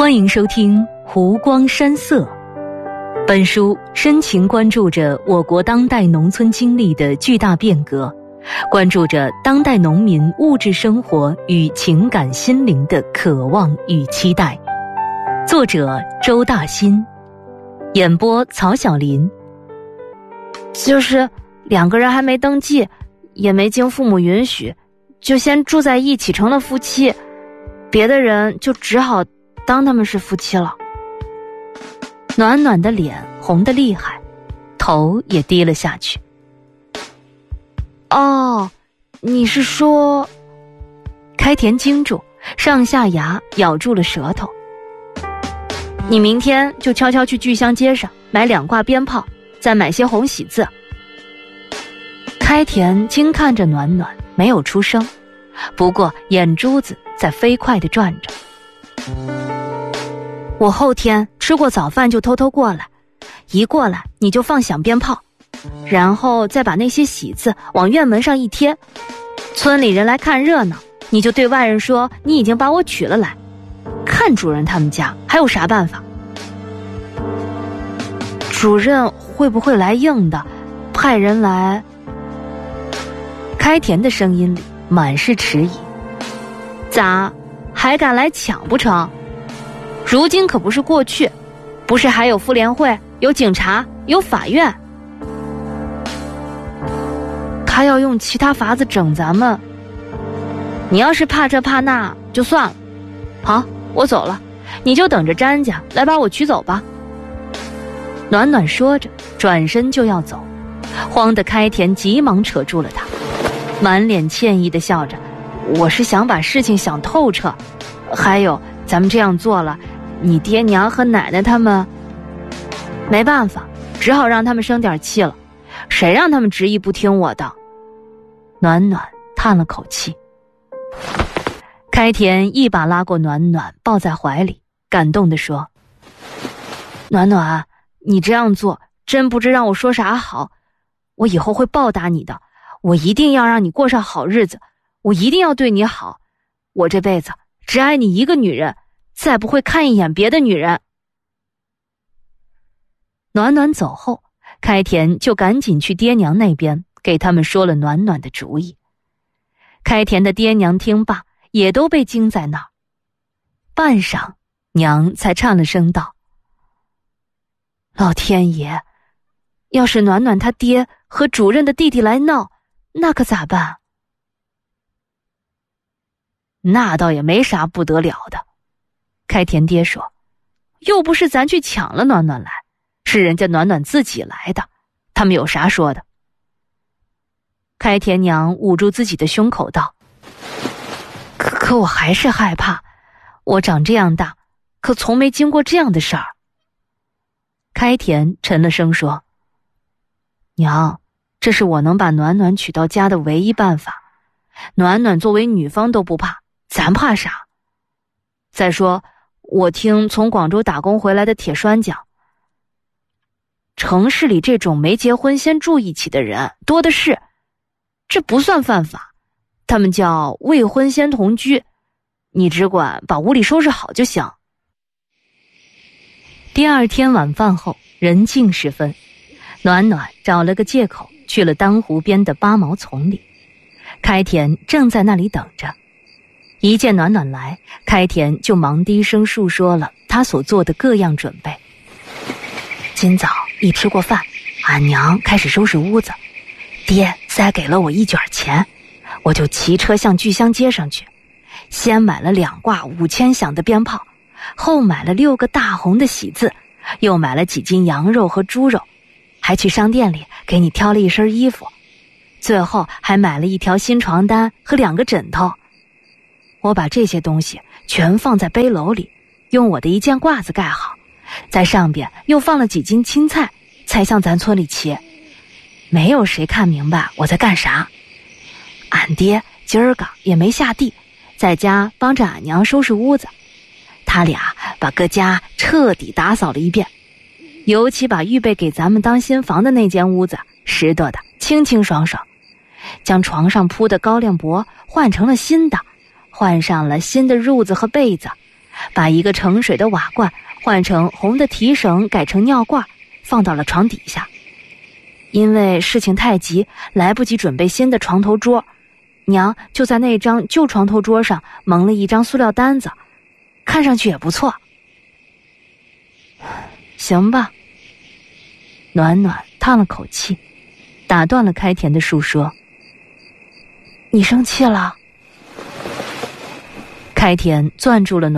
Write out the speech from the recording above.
欢迎收听《湖光山色》。本书深情关注着我国当代农村经历的巨大变革，关注着当代农民物质生活与情感心灵的渴望与期待。作者周大新，演播曹晓林。 就是两个人还没登记，也没经父母允许，就先住在一起成了夫妻，别的人就只好当他们是夫妻了。 暖暖的脸红得厉害，头也低了下去。 哦，你是说…… 开田惊住，上下牙咬住了舌头。 你明天就悄悄去聚香街上买2挂鞭炮，再买些红喜字。 开田惊看着暖暖，没有出声，不过眼珠子在飞快地转着。 我后天吃过早饭就偷偷过来，一过来你就放响鞭炮，然后再把那些喜字往院门上一贴，村里人来看热闹，你就对外人说你已经把我娶了来，看主任他们家还有啥办法？主任会不会来硬的，派人来？ 开田的声音里满是迟疑。 咋，还敢来抢不成？如今可不是过去，不是还有妇联会，有警察，有法院。他要用其他法子整咱们，你要是怕这怕那就算了。好，我走了，你就等着詹家来把我娶走吧。 暖暖说着转身就要走，慌得开田急忙扯住了他，满脸歉意地笑着， 我是想把事情想透彻，还有咱们这样做了，你爹娘和奶奶他们没办法，只好让他们生点气了，谁让他们执意不听我的。 暖暖叹了口气。开田一把拉过暖暖，抱在怀里，感动地说， 暖暖，你这样做真不知让我说啥好，我以后会报答你的，我一定要让你过上好日子，我一定要对你好，我这辈子只爱你一个女人，再不会看一眼别的女人。 暖暖走后，开田就赶紧去爹娘那边给他们说了暖暖的主意。开田的爹娘听罢也都被惊在那儿，半晌娘才颤了声道， 老天爷，要是暖暖他爹和主任的弟弟来闹，那可咋办？ 那倒也没啥不得了的。开田爹说， 又不是咱去抢了暖暖来，是人家暖暖自己来的，他们有啥说的？ 开田娘捂住自己的胸口道， 可我还是害怕，我长这样大可从没经过这样的事儿。 开田沉了声说， 娘，这是我能把暖暖娶到家的唯一办法，暖暖作为女方都不怕，咱怕啥？再说我听从广州打工回来的铁栓讲，城市里这种没结婚先住一起的人多的是，这不算犯法，他们叫未婚先同居，你只管把屋里收拾好就行。 第二天晚饭后，人静时分，暖暖找了个借口去了当湖边的八毛丛里，开田正在那里等着。一见暖暖来，开田就忙低声述说了他所做的各样准备。 今早一吃过饭，俺娘开始收拾屋子，爹塞给了我1卷钱，我就骑车向聚香街上去，先买了2挂5000响的鞭炮，后买了6个大红的喜字，又买了几斤羊肉和猪肉，还去商店里给你挑了一身衣服，最后还买了1条新床单和2个枕头。我把这些东西全放在背篓里，用我的一件褂子盖好，在上边又放了几斤青菜，才向咱村里骑。没有谁看明白我在干啥。俺爹今儿个也没下地，在家帮着俺娘收拾屋子，他俩把各家彻底打扫了一遍，尤其把预备给咱们当新房的那间屋子拾掇的清清爽爽，将床上铺的高粱帛换成了新的，换上了新的褥子和被子， 把一个盛水的瓦罐换成红的提绳，改成尿罐，放到了床底下。因为事情太急，来不及准备新的床头桌，娘就在那张旧床头桌上蒙了一张塑料单子，看上去也不错。行吧。暖暖叹了口气，打断了开田的述说。你生气了？开田攥住了